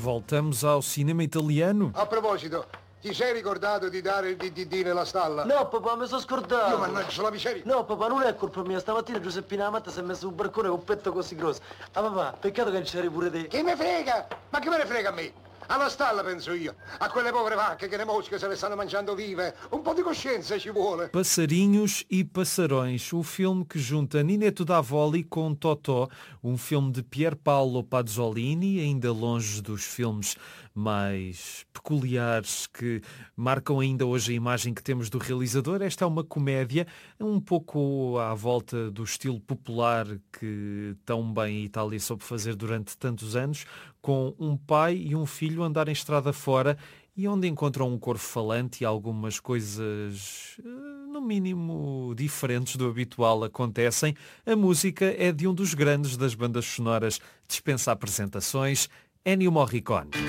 Voltamos ao cinema italiano. A proposito, ti sei ricordato di dare il DDD nella stalla? No papà, mi sono scordato. Io mannaggia la miseria. No papà, non è colpa mia, stamattina Giuseppina Amatta si è messo un barcone con un petto così grosso. Ah papà, peccato che non c'eri pure te. Che me frega? Ma che me ne frega a me? Alla stalla penso io, a quelle povere vacche che le mosche se le stanno mangiando vive. Un po' di coscienza ci vuole. Passarinhos e Passarões, o filme que junta Ninetto Davoli com Totò, um filme de Pier Paolo Pasolini, ainda longe dos filmes mais peculiares que marcam ainda hoje a imagem que temos do realizador. Esta é uma comédia um pouco à volta do estilo popular que tão bem a Itália soube fazer durante tantos anos, com um pai e um filho andarem estrada fora e onde encontram um corvo falante e algumas coisas, no mínimo, diferentes do habitual acontecem. A música é de um dos grandes das bandas sonoras, dispensa apresentações, Ennio Morricone.